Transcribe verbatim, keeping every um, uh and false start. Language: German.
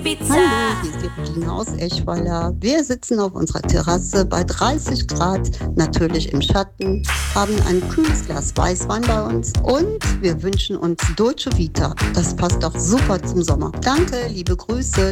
Hallo, hier ist die Regina aus Eschweiler. Wir sitzen auf unserer Terrasse bei dreißig Grad, natürlich im Schatten, haben ein kühles Glas Weißwein bei uns und wir wünschen uns Dolce Vita. Das passt doch super zum Sommer. Danke, liebe Grüße.